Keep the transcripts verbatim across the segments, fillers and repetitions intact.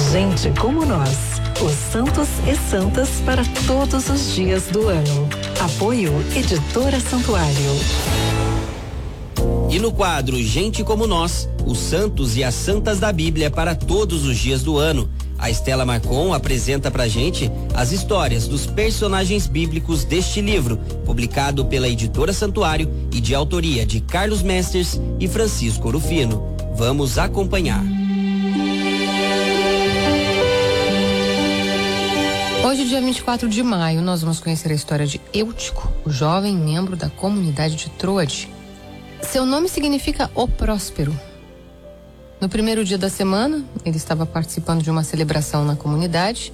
Gente como nós, os santos e santas para todos os dias do ano. Apoio Editora Santuário. E no quadro Gente como Nós, os santos e as santas da Bíblia para todos os dias do ano, a Estela Marcon apresenta pra gente as histórias dos personagens bíblicos deste livro, publicado pela Editora Santuário e de autoria de Carlos Mesters e Francisco Orufino. Vamos acompanhar. Hoje, dia vinte e quatro de maio, nós vamos conhecer a história de Eutico, o jovem membro da comunidade de Troade. Seu nome significa o próspero. No primeiro dia da semana, ele estava participando de uma celebração na comunidade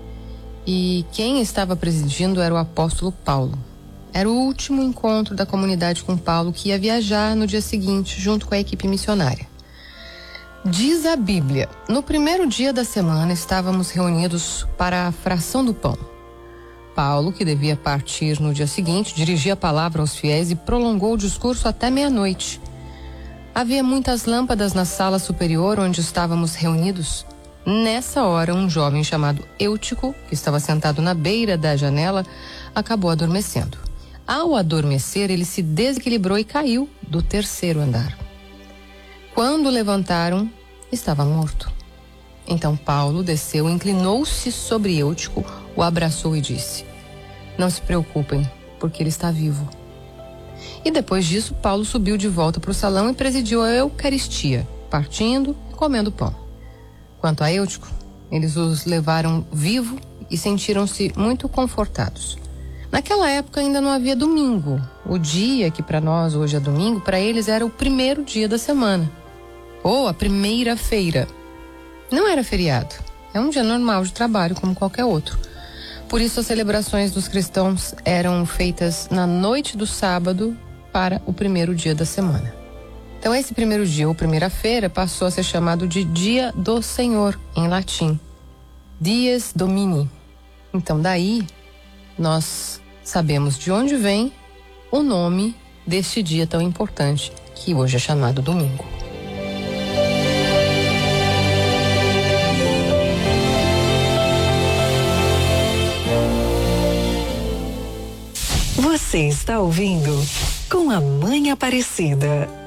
e quem estava presidindo era o apóstolo Paulo. Era o último encontro da comunidade com Paulo, que ia viajar no dia seguinte junto com a equipe missionária. Diz a Bíblia, no primeiro dia da semana estávamos reunidos para a fração do pão. Paulo, que devia partir no dia seguinte, dirigia a palavra aos fiéis e prolongou o discurso até meia-noite. Havia muitas lâmpadas na sala superior onde estávamos reunidos. Nessa hora, um jovem chamado Eutico, que estava sentado na beira da janela, acabou adormecendo. Ao adormecer, ele se desequilibrou e caiu do terceiro andar. Quando o levantaram, estava morto. Então Paulo desceu, inclinou-se sobre Eutico, o abraçou e disse: "Não se preocupem, porque ele está vivo." E depois disso, Paulo subiu de volta para o salão e presidiu a Eucaristia, partindo e comendo pão. Quanto a Eutico, eles os levaram vivo e sentiram-se muito confortados. Naquela época ainda não havia domingo. O dia que para nós hoje é domingo, para eles era o primeiro dia da semana, ou a primeira feira. Não era feriado, é um dia normal de trabalho como qualquer outro. Por isso as celebrações dos cristãos eram feitas na noite do sábado para o primeiro dia da semana. Então esse primeiro dia, ou primeira-feira, passou a ser chamado de Dia do Senhor, em latim. Dies Domini. Então daí nós sabemos de onde vem o nome deste dia tão importante, que hoje é chamado domingo. Você está ouvindo Com a Mãe Aparecida.